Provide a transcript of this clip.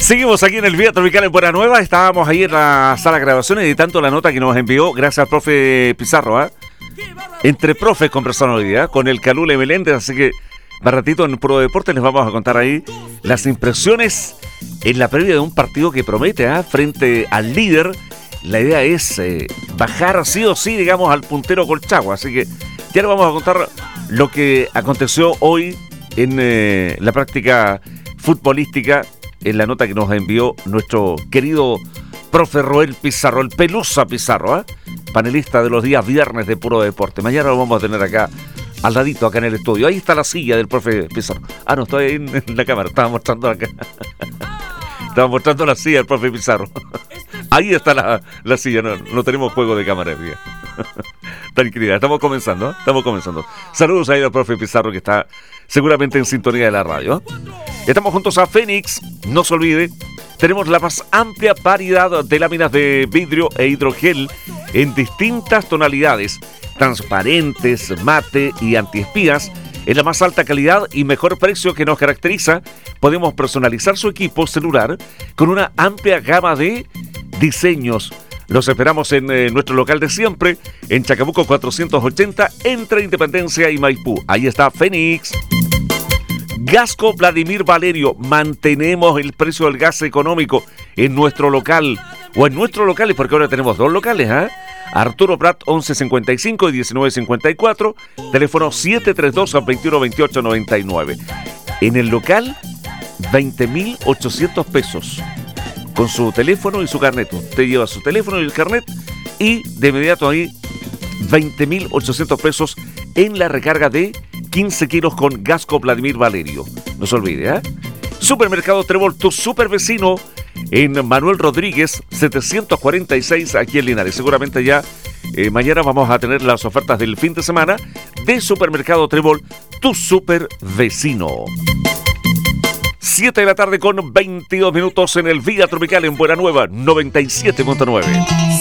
Seguimos aquí en el Vía Tropical en Buena Nueva. Estábamos ahí en la sala de grabaciones editando la nota que nos envió, gracias al profe Pizarro. Entre profes conversaron hoy día con el Calule Meléndez, así que más ratito en Puro Deporte les vamos a contar ahí las impresiones en la previa de un partido que promete frente al líder. La idea es bajar sí o sí, digamos, al puntero Colchagua, así que ya les vamos a contar lo que aconteció hoy en la práctica futbolística, en la nota que nos envió nuestro querido profe Roel Pizarro, el Pelusa Pizarro, panelista de los días viernes de Puro Deporte. Mañana lo vamos a tener acá, al ladito, acá en el estudio. Ahí está la silla del profe Pizarro. No, estoy ahí en la cámara, estaba mostrando acá. Estaba mostrando la silla del profe Pizarro. Ahí está la silla, no tenemos juego de cámara. Tranquilidad, estamos comenzando. Saludos ahí al profe Pizarro, que está seguramente en sintonía de la radio. Estamos juntos a Fénix, no se olvide. Tenemos la más amplia variedad de láminas de vidrio e hidrogel en distintas tonalidades, transparentes, mate y antiespías, en la más alta calidad y mejor precio que nos caracteriza. Podemos personalizar su equipo celular con una amplia gama de diseños. Los esperamos en nuestro local de siempre, en Chacabuco 480, entre Independencia y Maipú. Ahí está Fénix. Gasco Vladimir Valerio, mantenemos el precio del gas económico en nuestro local, o en nuestros locales, porque ahora tenemos dos locales, Arturo Prat 1155 y 1954, teléfono 732-2128-99. En el local, 20.800 pesos. Con su teléfono y su carnet. Usted lleva su teléfono y el carnet y de inmediato ahí 20.800 pesos en la recarga de 15 kilos con Gasco Vladimir Valerio. No se olvide, Supermercado Trébol, tu super vecino, en Manuel Rodríguez 746 aquí en Linares. Seguramente ya mañana vamos a tener las ofertas del fin de semana de Supermercado Trébol, tu super vecino. 7 de la tarde con 22 minutos en el Vía Tropical en Buena Nueva 97.9.